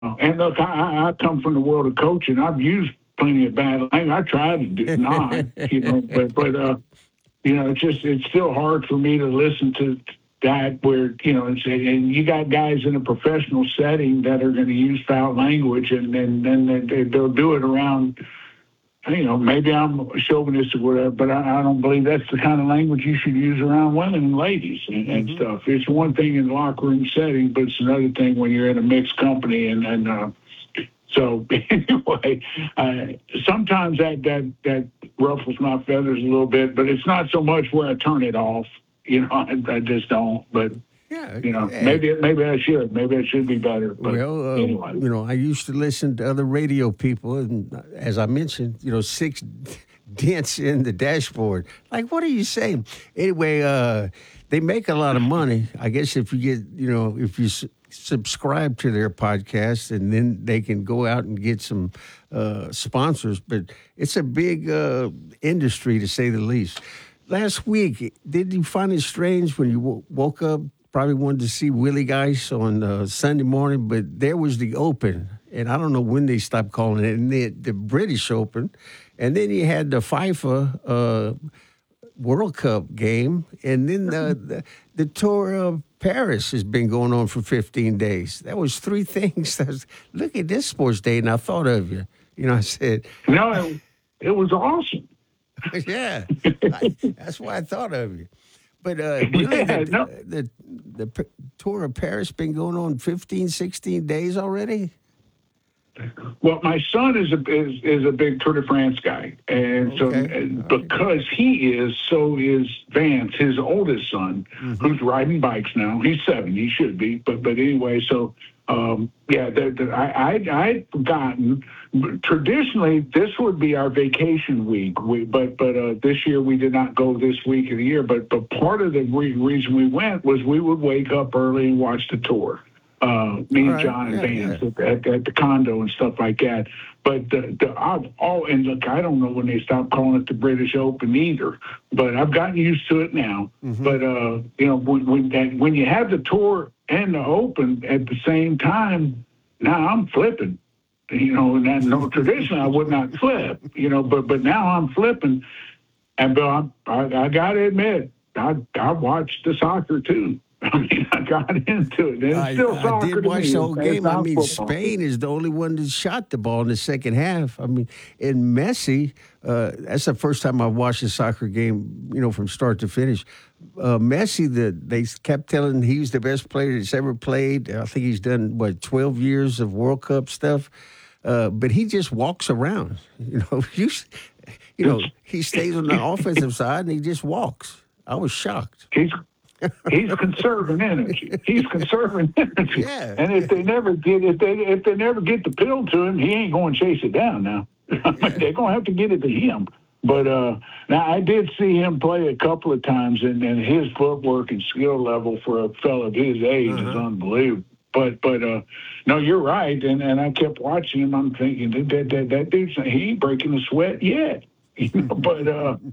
And look, I come from the world of coaching. I've used plenty of bad language. I try to do not, it's still hard for me to listen to that where, and you got guys in a professional setting that are going to use foul language and then they'll do it around, maybe I'm chauvinist or whatever, but I don't believe that's the kind of language you should use around women and ladies and stuff. It's one thing in the locker room setting, but it's another thing when you're in a mixed company so anyway, sometimes that ruffles my feathers a little bit, but it's not so much where I turn it off. I just don't. But maybe I should. Maybe I should be better. But anyway, I used to listen to other radio people, and as I mentioned, 6 dents in the dashboard. Like, what are you saying? Anyway, they make a lot of money. I guess if you get, if you subscribe to their podcast, and then they can go out and get some sponsors. But it's a big industry, to say the least. Last week, did you find it strange when you woke up, probably wanted to see Willie Geist on Sunday morning, but there was the Open, and I don't know when they stopped calling it, and the British Open, and then you had the FIFA World Cup game, and then the Tour of Paris has been going on for 15 days. That was 3 things. Look at this sports day, and I thought of you. I said... No, it was awesome. Yeah, that's why I thought of you. But really, the Tour of Paris been going on 15, 16 days already? Well, my son is a big Tour de France guy, and because he is, so is Vance, his oldest son, who's riding bikes now. He's 7. He should be, but anyway. So I'd forgotten. Traditionally, this would be our vacation week. But this year we did not go this week of the year. But part of the reason we went was we would wake up early and watch the tour. Me and John and Vance at the condo and stuff like that. But and look, I don't know when they stopped calling it the British Open either. But I've gotten used to it now. But when you have the tour and the Open at the same time, now I'm flipping. And traditionally I would not flip. But now I'm flipping. And I got to admit, I watched the soccer too. I mean, I got into it. It's still soccer. I did watch the whole game. I mean, football. Spain is the only one that shot the ball in the second half. I mean, and Messi, that's the first time I watched a soccer game, from start to finish. Messi, they kept telling he's the best player that's ever played. I think he's done, 12 years of World Cup stuff. But he just walks around. He stays on the offensive side and he just walks. I was shocked. He's conserving energy. Yeah. And if they never get the pill to him, he ain't going to chase it down now. They're going to have to get it to him. But now I did see him play a couple of times, and his footwork and skill level for a fellow of his age is unbelievable. But no, you're right, and I kept watching him. I'm thinking that dude's he ain't breaking a sweat yet. But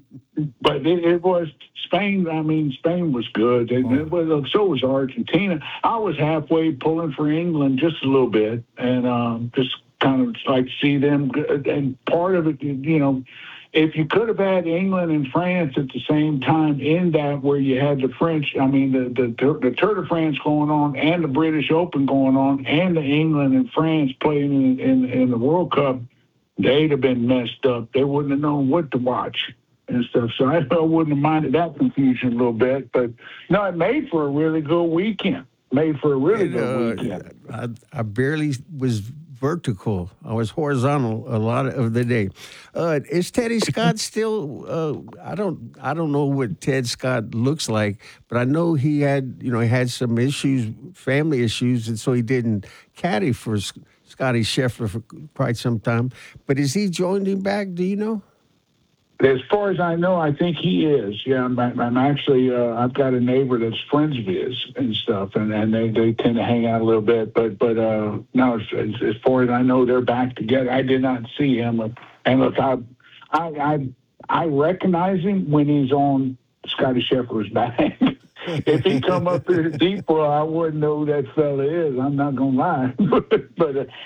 it was Spain. I mean, Spain was good, and so was Argentina. I was halfway pulling for England just a little bit, and just kind of like see them. And part of it, if you could have had England and France at the same time in that where you had the French, the Tour de France going on and the British Open going on and the England and France playing in the World Cup, they'd have been messed up. They wouldn't have known what to watch and stuff. So I wouldn't have minded that confusion a little bit. But, no, it made for a really good weekend. Good weekend. I barely was vertical. I was horizontal a lot of the day. Is Teddy Scott still? I don't know what Ted Scott looks like, but I know he had some issues, family issues, and so he didn't caddy for Scotty Scheffler for quite some time. But is he joined him back? Do you know? As far as I know, I think he is. Yeah, I'm actually, I've got a neighbor that's friends of his and stuff, and they tend to hang out a little bit. But no, as far as I know, they're back together. I did not see him. And look, I recognize him when he's on Scotty Scheffler's back. if he come up here to Depot, I wouldn't know who that fella is. I'm not gonna lie. But